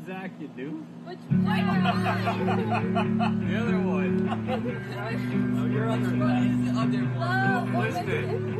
Zach, you do? Which one? The other one. Which Oh, your other one one. is the other one? List it.